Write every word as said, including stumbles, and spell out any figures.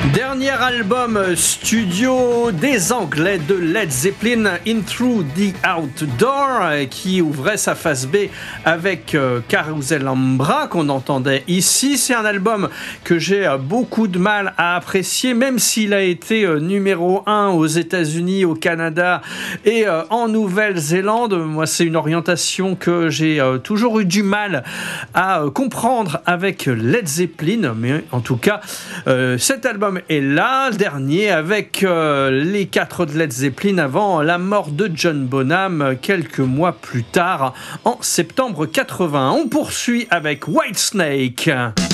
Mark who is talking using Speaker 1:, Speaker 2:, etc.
Speaker 1: Dernier album studio des Anglais de Led Zeppelin, In Through the Outdoor, qui ouvrait sa phase B avec Carousel Ambra qu'on entendait ici. C'est un album que j'ai beaucoup de mal à apprécier, même s'il a été numéro un aux États-Unis, au Canada et en Nouvelle-Zélande. Moi, c'est une orientation que j'ai toujours eu du mal à comprendre avec Led Zeppelin, mais en tout cas, euh, cet album est là, le dernier, avec euh, les quatre de Led Zeppelin avant la mort de John Bonham quelques mois plus tard, en septembre quatre-vingt. On poursuit avec Whitesnake.